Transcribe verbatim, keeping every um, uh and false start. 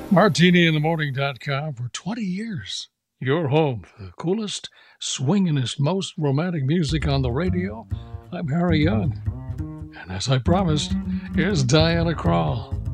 martini in the morning dot com for twenty years. Your home for the coolest, swinginest, most romantic music on the radio. I'm Harry Young. And as I promised, here's Diana Krall.